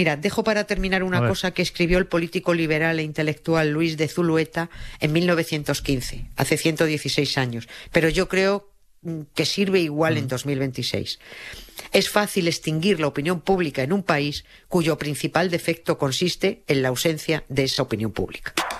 Mira, dejo para terminar una cosa que escribió el político liberal e intelectual Luis de Zulueta en 1915, hace 116 años, pero yo creo que sirve igual en 2026. Es fácil extinguir la opinión pública en un país cuyo principal defecto consiste en la ausencia de esa opinión pública.